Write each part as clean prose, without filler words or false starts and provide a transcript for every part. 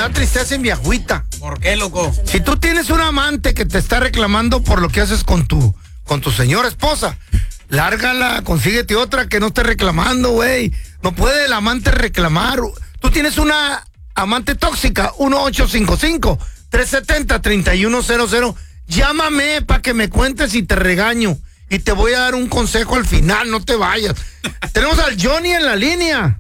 da tristeza y me agüita. ¿Por qué, loco? Si tú tienes un amante que te está reclamando por lo que haces con tu señora esposa, lárgala, consíguete otra que no esté reclamando, güey. No puede el amante reclamar. Tú tienes una amante tóxica, 1-855-370-3100. Llámame para que me cuentes y te regaño. Y te voy a dar un consejo al final, no te vayas. Tenemos al Johnny en la línea.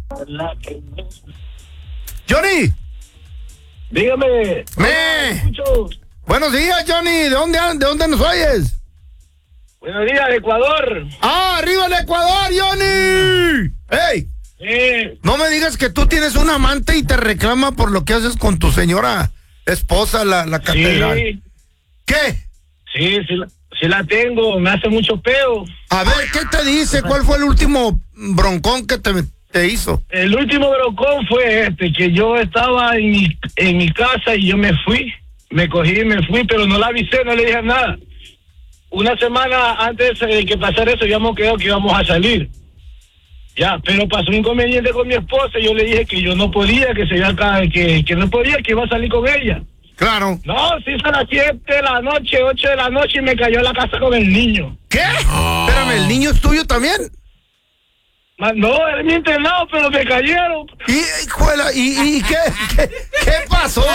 Johnny. Dígame. Buenos días, Johnny. ¿De dónde nos oyes? Buenos días, Ecuador. ¡Ah, arriba el Ecuador, Johnny! ¡Ey! No me digas que tú tienes un amante y te reclama por lo que haces con tu señora esposa, la catedral. Sí. ¿Qué? Sí la tengo, me hace mucho peo. A ver, ¿qué te dice? ¿Cuál fue el último broncón que te hizo? El último broncón fue que yo estaba en mi casa y yo me fui, me cogí y me fui, pero no la avisé, no le dije nada. Una semana antes de que pasara eso, habíamos quedado que íbamos a salir. Ya, pero pasó un inconveniente con mi esposa y yo le dije que yo no podía, que no podía, que iba a salir con ella. Claro. No, se hizo a las 7 de la noche, 8 de la noche y me cayó a la casa con el niño. ¿Qué? Espérame, ¿el niño es tuyo también? No, es mi internado, pero me cayeron. ¿Y qué pasó?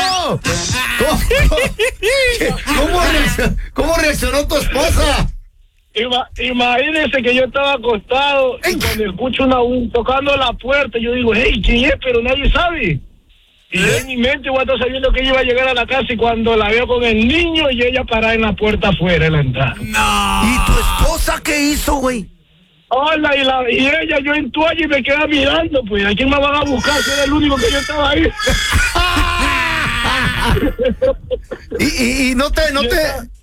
¿Cómo reaccionó tu esposa? Imagínense que yo estaba acostado y cuando escucho tocando la puerta, yo digo, hey, ¿quién es? Pero nadie sabe. Y yo en mi mente voy a estar sabiendo que ella iba a llegar a la casa y cuando la veo con el niño y ella parada en la puerta afuera en la entrada. No. ¿Y tu esposa qué hizo, güey? Hola, y ella, yo en toalla y me queda mirando, pues, ¿a quién me van a buscar? Si era el único que yo estaba ahí. y no te